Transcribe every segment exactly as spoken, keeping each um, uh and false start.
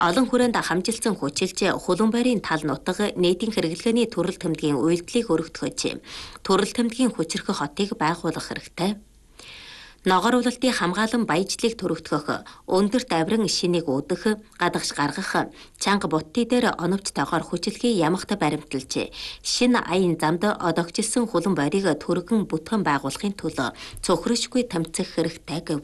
Олон хүрээнд хамжилсан хүчилж хулан байрын тал нутаг нийтийн хэрэглгээний төрөл тэмдгийн үйлдэлийг өргөдгөөж, төрөл тэмдгийн хүчирхэг хотыг байгуулах хэрэгтэй. Ногоор улалтын хамгаалан баяжлыг төрөгдгөх, өндөр давран шинийг үүдэх, гадагш гаргах, чанга буттын дээр оновч тоогоор хүчилхий ямагт баримталж, шинэ аян замд одогчилсан хулан байрыг түргэн бүтгэн байгуулахын тулд цөхрөшгүй тэмцэх хэрэгтэй гэв.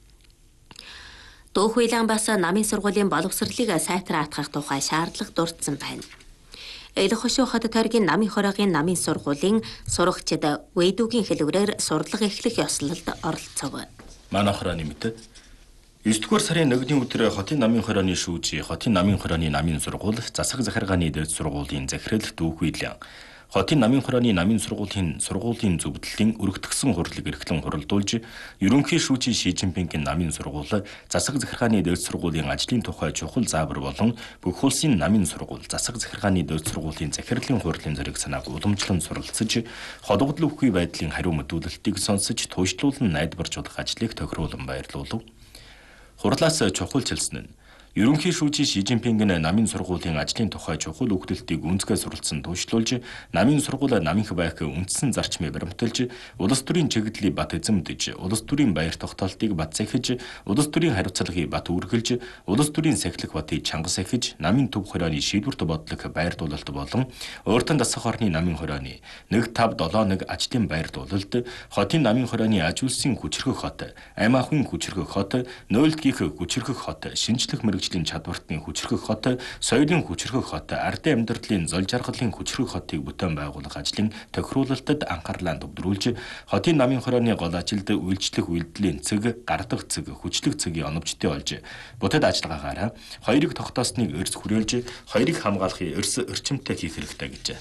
Дүүх Уильям бас намын сургуулийн боловсролыг сайтраатгах тухай шаардлага дурдсан байна. Эл хошуу хот тойргийн намын хороогийн намын сургуулийн сурагчид Вэйдүүгийн хэлбэрээр сурлага эхлэх ёслолд оролцов. Манай хорооны мэт девдүгээр сарын нэгдүгээр өдөр хотын намын хорооны шүүжи, хотын намын хорооны намын сургууль, засаг захиргааны дэд сургуулийн захирал Дүүх Уильям, хотын намын хорооны намын сургуулийн сургуулийн зөвдлөлийн өргөтгсөн хурлыг эрхлэн хуралдуулж, ерөнхий шүүжийн Ши Жинпингийн намын сургууль, засаг захиргааны дэд сургуулийн ажлын тухай чухал заавар болон бүх улсын намын сургууль, засаг захиргааны дэд сургуулийн захирлын хурлын зориг санааг уламжлан суралцж, холбогдол өгөхгүй байдлын хариу мэдүүлэлтийг сонсож, туйшлуулан найдваржуулах ажлыг тохируулан баярлуулав. Хурлаас чухалчилсан нь ерөнхий шүүжийн Ши Жинпингийн намын сургуулийн ажлын тухай чухал өгдөлтийг үнцгээ суралцсан туйшлуулж, намын сургууль намынх байх үндсэн зарчмыг баримталж, улс төрийн чиглэлийг бат эзэмдэж, улс төрийн баяр тогтоолтыг бат сахиж, улс төрийн хариуцлагыг бат үргэлж, улс төрийн сахилах батыг чанга сахиж, намын төв хорооны шийдвэрт бодлого байрдуулалт болон өөртөө дасах орны намын хорооны нэг тав долоо нэг ажлын байрдуулалт, хотын намын хорооны аж үйлсийн хүчирхэг хот, амь ахуйн хүчирхэг хот, нойлдгийнх хүчирхэг хот, шинжлэх мэргэжлийн чадвартны хүчирхэг хот, соёлын хүчирхэг хот, ардын амьдралын зол жаргалын хүчирхэг хотыг бүтээн байгуулах ажлын тохируулалтад анхаарлаа төвлөрүүлж, хотын намын хорооны гол ажилд үйлчлэх үйлдэлийн цэг, гардах цэг, хүчлэх цэгийн оновчтой олж, бүтэд ажиллагаагаараа хоёрыг тогтоосныг эрс хүрээлж, хоёрыг хамгаалахын эрс өрчимтэй хийх хэрэгтэй гэжээ.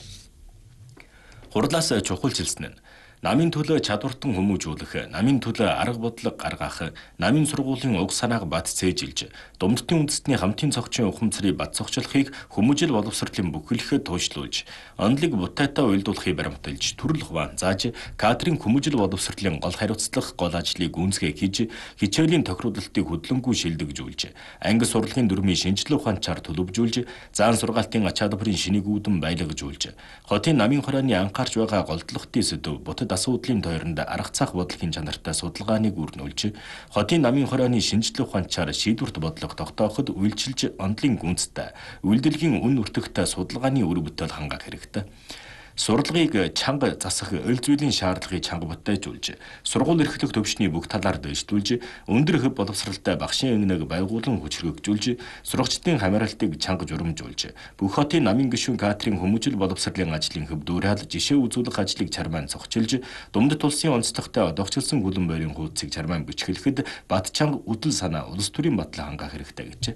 Хурлаас чухалчилсан нь намын төлөө чадвартан хүмүүжүүлэх, намын төлөө арга бодлого гаргах, намын сургуулийн уг санааг бат цээжилж, Думдтын үндэстний хамтын цогцын ухамсарыг бат цогцлохыг хүмүүжил боловсролын бүхэлдэхэд туйшлуулж, онолыг бутайтай уйлдуулахыг баримталж, төрөл хуваан зааж, кадрын хүмүүжил боловсролын гол хариуцлах гол ажлыг гүнзгий хийж, хичээлийн тохируулалтыг хөдөлгөөнгүй шилдэгжүүлж, анги сурлагын дүрмийн шинжилгээ ухаанчаар төлөвжүүлж, заан сургаалтын ач холбогдолын шинийг үүдэн баялагжуулж, хотын намын хорооны анхаарч байгаа голдлогтын сэдв бутад асуудлын тойронд арга цаах бодлогын чанартай судалгааныг үрнүүлж, хотын намын хорооны шинжилгээ ухаанчаар шийдвэрт бодлого тогтооход үйлчилж, онолын гүнзтэй, үйлдэлгийн үн үртэгтэй судалгааны үр бүтээл хангаах хэрэгтэй. Сурлагыг чанга засах ойл зүйлийн шаардлагыг чанга бутайжуулж, сургууль эрхлэх төвшний бүх талаар дэвшүүлж, өндөр хөв боловсралтай багшийн ангиныг байгуулан хүчрхэгжүүлж, сурагчдын хамааралтыг чанга журамжуулж, бүх хотын намын гишүүн кадрын хүмүүжил боловсролын ажлын хөв дүүрэл жишээ үзүүлэх ажлыг чармаан цогчилж, Думдат улсын онцлогтой одогчилсан хөлөн байрын хуудсыг чармаан бичгэлэхэд бат чанга үдэл санаа улс төрийн батлан хангаах хэрэгтэй гэжээ.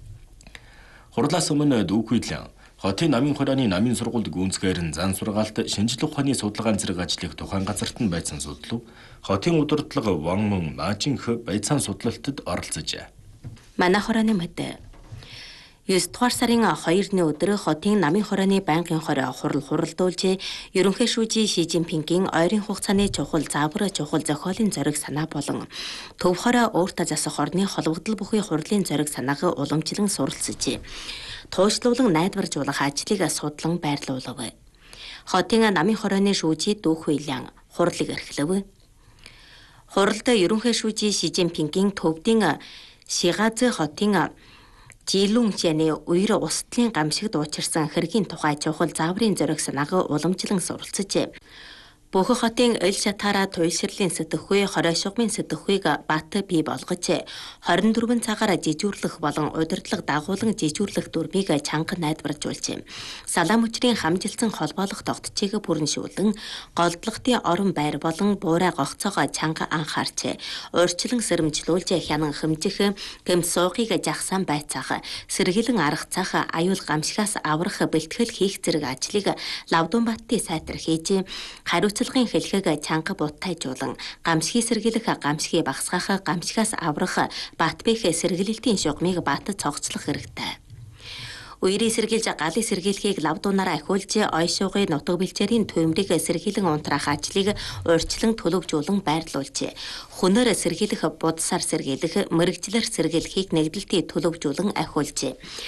Хурлаас өмнө Дүүх Уильям хотын намын хорооны намын сургуульд гүнзгээр нь зан сургаалт, шинжилгээ ухааны судалгаан зэрэг ажлыг тухайн газарт нь байцаан судлав. Хотын удирдлага Ван Мөн Маажинх байцаан судлалтад оролцожээ. Манай хорооны мэт девдүгээр сарын хоёрны өдөр хотын намын хорооны байнгын хороо хурал хуралдуулж, ерөнхий шүүжийн Ши Жинпингийн ойрын хугацааны чухал заавар чухал зохиолын зориг санаа болон төв хороо өөртөө засах орны холбогдол бүхий хурлын зориг санааг уламжлан суралцжээ. Туйшлуулан найдваржуулах ажлыг судлан байрлуулав. Хотын намын хорооны шүүжий Дүүх Уильям хурлыг эрхлэв. Хуралд ерөнхий шүүжийн Ши Жинпингийн төвдийн Шигаз хотын Жилүнчэний үер устлын гамшигд учирсан хэргийн тухай чухал зааврын зориг санааг уламжлан суралцжээ. Бүх хотын ил шатаараа туйлширлын сэтгхүй, хорой шугмын сэтгхүйг бат бий болгож, хорин дөрвөн цагаар жижүүрлэх болон удирдлага дагуулan жижүүрлэх дүрмийг чанга найдваржуулж, салаам хүчрийн хамжилсан холбоолох тогтчийг бүрэншүүлэн, голдлогтын орон байр болон буурай гогцоогоо чанга анхаарч, урьдчилан сэрэмжлүүлж хянан хэмжих, гэм суугыг жагсаан байцаах, сэргэлэн аргацаах, аюул гамшигаас аврах бэлтгэл хийх зэрэг ажлыг Лавдун баттын сайтар хийж, хариуцлагын хэлхэг чанга бутайжуулан, гамшигыг сэргийлэх, гамшигыг багасгаах, гамшигаас аврах, бат бэх сэргийлэлтийн шугамыг бат цогцлох хэрэгтэй. Үерийг сэргийлж галыг сэргийлэхийг лав дуунаараа ахиулж, ой шуугын нутаг бэлчээрийн төвмрийг сэргийлэн унтраах ажлыг урьдчилан төлөвжүүлэн байрлуулжээ. Хүнээр сэргийлэх, будсаар сэргийлэх, мэрэгчлэр сэргийлэхийг нэгдэлтий төлөвжүүлэн ахиулжээ.